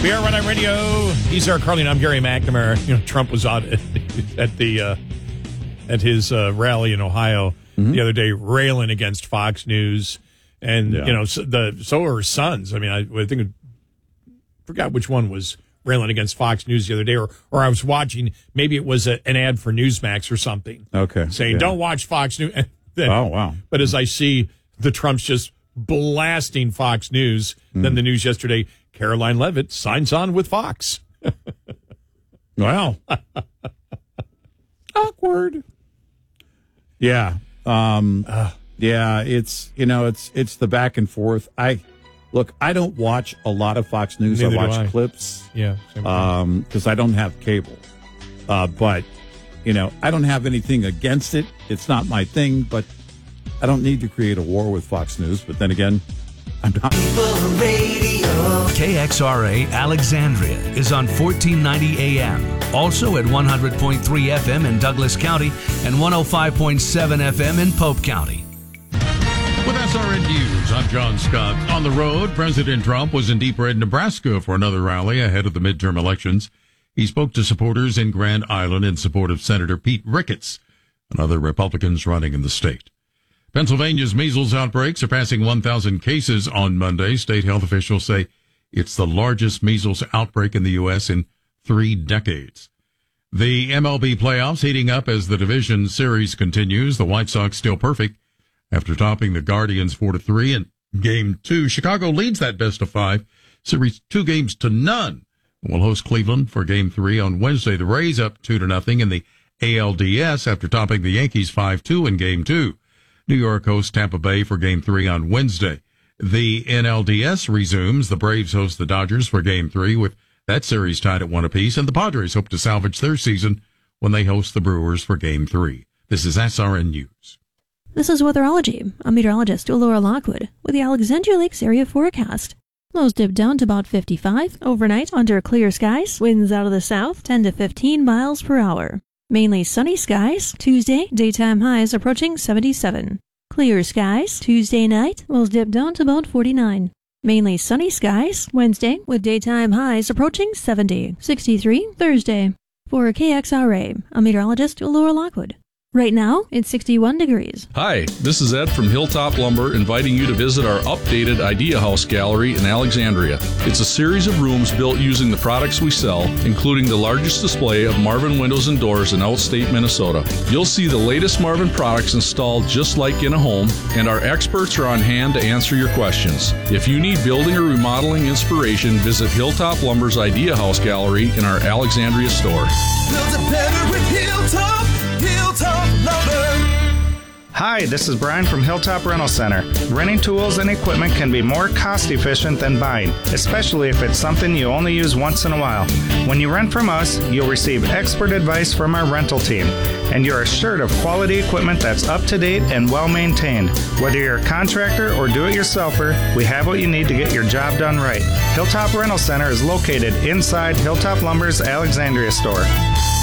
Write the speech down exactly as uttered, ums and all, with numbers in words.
We are Red Eye Radio. He's our Carly, and I'm Gary McNamara. You know, Trump was out at the uh, at his uh, rally in Ohio mm-hmm. the other day, railing against Fox News, and yeah. you know, so, the so are his sons. I mean, I, I think I forgot which one was railing against Fox News the other day, or or I was watching. Maybe it was a, an ad for Newsmax or something. Okay, saying yeah. don't watch Fox News. Then, oh wow! But as I see the Trumps just blasting Fox News, mm. then the news yesterday. Caroline Leavitt signs on with Fox. Wow. Awkward. Yeah. Um, uh, yeah, it's, you know, it's it's the back and forth. I Look, I don't watch a lot of Fox News. I watch I. clips. Yeah. Um, because I don't have cable. Uh, but, you know, I don't have anything against it. It's not my thing, but I don't need to create a war with Fox News. But then again, I'm not. K X R A Alexandria is on fourteen ninety A M. Also at one hundred point three F M in Douglas County and one oh five point seven F M in Pope County. With S R N News, I'm John Scott. On the road, President Trump was in Deep Red, Nebraska for another rally ahead of the midterm elections. He spoke to supporters in Grand Island in support of Senator Pete Ricketts and other Republicans running in the state. Pennsylvania's measles outbreak surpassing one thousand cases on Monday. State health officials say it's the largest measles outbreak in the U S in three decades. The M L B playoffs heating up as the division series continues. The White Sox still perfect after topping the Guardians four to three in game two. Chicago leads that best of five series two games to none. We'll host Cleveland for game three on Wednesday. The Rays up two to nothing in the A L D S after topping the Yankees five two in game two. New York hosts Tampa Bay for game three on Wednesday. The N L D S resumes. The Braves host the Dodgers for game three with that series tied at one apiece. And the Padres hope to salvage their season when they host the Brewers for game three. This is S R N News. This is Weatherology. I'm meteorologist Laura Lockwood with the Alexandria Lakes area forecast. Lows dip down to about fifty-five. Overnight under clear skies. Winds out of the south ten to fifteen miles per hour. Mainly sunny skies. Tuesday, daytime highs approaching seventy-seven. Clear skies. Tuesday night, lows dip down to about forty-nine. Mainly sunny skies. Wednesday, with daytime highs approaching seventy. sixty-three Thursday. For K X R A, I'm meteorologist Laura Lockwood. Right now, it's sixty-one degrees. Hi, this is Ed from Hilltop Lumber inviting you to visit our updated Idea House Gallery in Alexandria. It's a series of rooms built using the products we sell, including the largest display of Marvin windows and doors in outstate Minnesota. You'll see the latest Marvin products installed just like in a home, and our experts are on hand to answer your questions. If you need building or remodeling inspiration, visit Hilltop Lumber's Idea House Gallery in our Alexandria store. Build it better with Hilltop. Hilltop Lumber. Hi, this is Brian from Hilltop Rental Center. Renting tools and equipment can be more cost efficient than buying, especially if it's something you only use once in a while. When you rent from us, you'll receive expert advice from our rental team, and you're assured of quality equipment that's up to date and well maintained. Whether you're a contractor or do-it-yourselfer, we have what you need to get your job done right. Hilltop Rental Center is located inside Hilltop Lumber's Alexandria store.